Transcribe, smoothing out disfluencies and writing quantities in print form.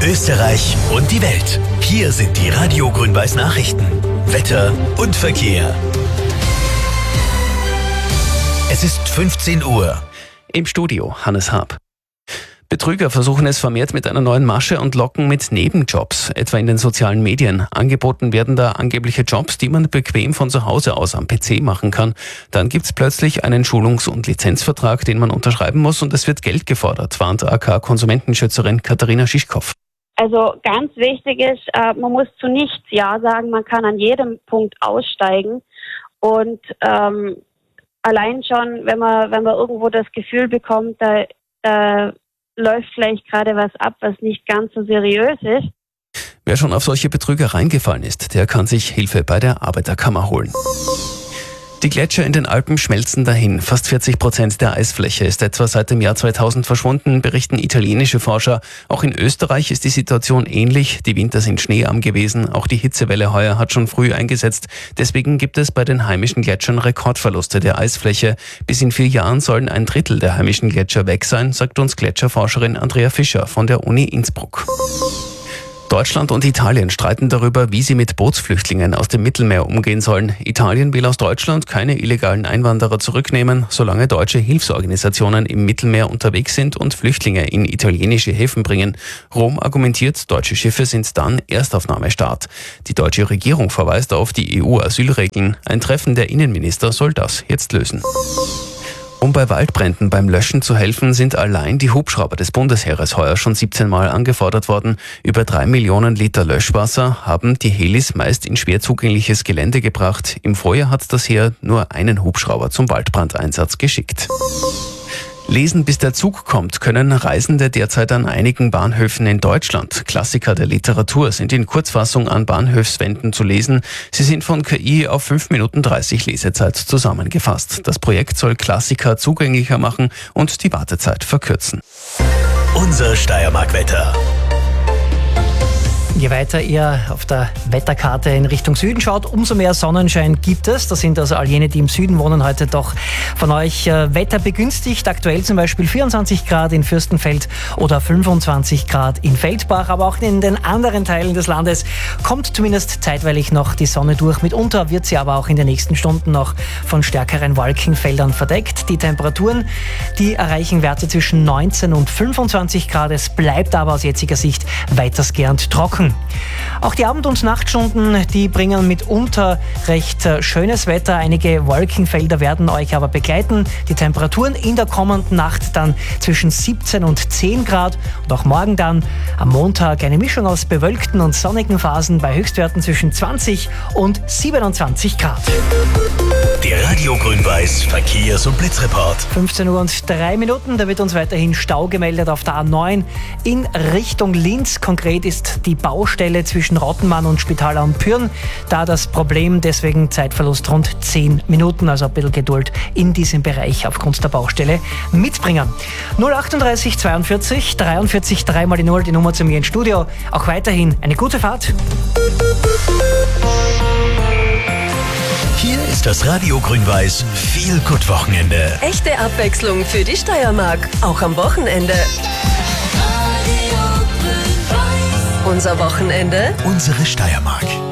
Österreich und die Welt. Hier sind die Radio Grün-Weiß Nachrichten. Wetter und Verkehr. Es ist 15 Uhr. Im Studio Hannes Haab. Betrüger versuchen es vermehrt mit einer neuen Masche und locken mit Nebenjobs, etwa in den sozialen Medien. Angeboten werden da angebliche Jobs, die man bequem von zu Hause aus am PC machen kann. Dann gibt's plötzlich einen Schulungs- und Lizenzvertrag, den man unterschreiben muss, und es wird Geld gefordert, warnt AK-Konsumentenschützerin Katharina Schischkow. Also ganz wichtig ist, man muss zu nichts Ja sagen, man kann an jedem Punkt aussteigen und allein schon, wenn man irgendwo das Gefühl bekommt, da läuft vielleicht gerade was ab, was nicht ganz so seriös ist. Wer schon auf solche Betrüger reingefallen ist, der kann sich Hilfe bei der Arbeiterkammer holen. Die Gletscher in den Alpen schmelzen dahin. Fast 40% der Eisfläche ist etwa seit dem Jahr 2000 verschwunden, berichten italienische Forscher. Auch in Österreich ist die Situation ähnlich. Die Winter sind schneearm gewesen. Auch die Hitzewelle heuer hat schon früh eingesetzt. Deswegen gibt es bei den heimischen Gletschern Rekordverluste der Eisfläche. Bis in 4 Jahren sollen 1/3 der heimischen Gletscher weg sein, sagt uns Gletscherforscherin Andrea Fischer von der Uni Innsbruck. Deutschland und Italien streiten darüber, wie sie mit Bootsflüchtlingen aus dem Mittelmeer umgehen sollen. Italien will aus Deutschland keine illegalen Einwanderer zurücknehmen, solange deutsche Hilfsorganisationen im Mittelmeer unterwegs sind und Flüchtlinge in italienische Häfen bringen. Rom argumentiert, deutsche Schiffe sind dann Erstaufnahmestart. Die deutsche Regierung verweist auf die EU-Asylregeln. Ein Treffen der Innenminister soll das jetzt lösen. Um bei Waldbränden beim Löschen zu helfen, sind allein die Hubschrauber des Bundesheeres heuer schon 17 Mal angefordert worden. Über 3 Millionen Liter Löschwasser haben die Helis meist in schwer zugängliches Gelände gebracht. Im Vorjahr hat das Heer nur einen Hubschrauber zum Waldbrandeinsatz geschickt. Lesen, bis der Zug kommt, können Reisende derzeit an einigen Bahnhöfen in Deutschland. Klassiker der Literatur sind in Kurzfassung an Bahnhofswänden zu lesen. Sie sind von KI auf 5 Minuten 30 Lesezeit zusammengefasst. Das Projekt soll Klassiker zugänglicher machen und die Wartezeit verkürzen. Unser Steiermark-Wetter. Je weiter ihr auf der Wetterkarte in Richtung Süden schaut, umso mehr Sonnenschein gibt es. Da sind also all jene, die im Süden wohnen, heute doch von euch wetterbegünstigt. Aktuell zum Beispiel 24 Grad in Fürstenfeld oder 25 Grad in Feldbach. Aber auch in den anderen Teilen des Landes kommt zumindest zeitweilig noch die Sonne durch. Mitunter wird sie aber auch in den nächsten Stunden noch von stärkeren Wolkenfeldern verdeckt. Die Temperaturen, die erreichen Werte zwischen 19 und 25 Grad. Es bleibt aber aus jetziger Sicht weitestgehend trocken. Auch die Abend- und Nachtstunden, die bringen mitunter recht schönes Wetter. Einige Wolkenfelder werden euch aber begleiten. Die Temperaturen in der kommenden Nacht dann zwischen 17 und 10 Grad. Und auch morgen dann am Montag eine Mischung aus bewölkten und sonnigen Phasen bei Höchstwerten zwischen 20 und 27 Grad. Der Radio Grün-Weiß Verkehrs- und Blitzreport. 15 Uhr und 3 Minuten, da wird uns weiterhin Stau gemeldet auf der A9 in Richtung Linz. Konkret ist die Baustelle zwischen Rottenmann und Spital am Pürn. Da das Problem, deswegen Zeitverlust rund 10 Minuten, also ein bisschen Geduld in diesem Bereich aufgrund der Baustelle mitbringen. 038 42 43 3 mal die 0, die Nummer zu mir ins Studio. Auch weiterhin eine gute Fahrt. Hier ist das Radio Grün-Weiß Feel-Good-Wochenende. Echte Abwechslung für die Steiermark, auch am Wochenende. Unser Wochenende. Unsere Steiermark.